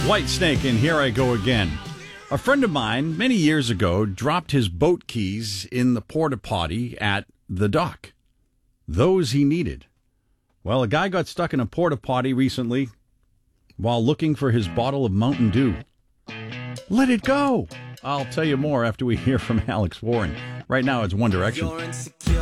Whitesnake, and here I go again. A friend of mine, many years ago, dropped his boat keys in the porta potty at the dock. Those he needed. Well, a guy got stuck in a porta potty recently while looking for his bottle of Mountain Dew. Let it go! I'll tell you more after we hear from Alex Warren. Right now, it's One Direction.